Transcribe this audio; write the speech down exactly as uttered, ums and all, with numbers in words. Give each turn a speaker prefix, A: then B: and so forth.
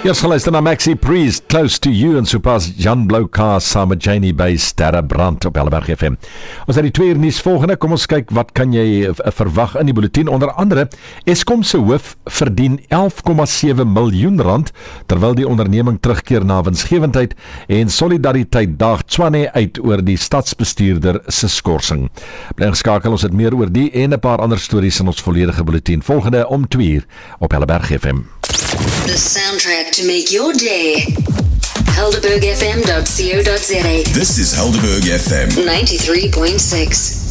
A: Eers geluister na Maxi Priest, Close to You, en sopas Jan Bloukaas saam met Janie by Sterrebrand op Helleberg F M. Ons het die twee uur nuus volgende, kom ons kyk wat kan jy verwag in die bulletin. Onder andere, Eskom se hoof verdien elf komma sewe miljoen rand, terwyl die onderneming terugkeer na winsgewendheid, en Solidariteit daag Tshwane uit oor die stadsbestuurder se skorsing. Bly geskakel, ons het meer oor die en 'n paar ander stories in ons volledige bulletin volgende om twee uur op Helleberg F M.
B: The soundtrack to make your day. Helderberg F M dot co dot za.
C: This is Helderberg F M
B: ninety-three point six.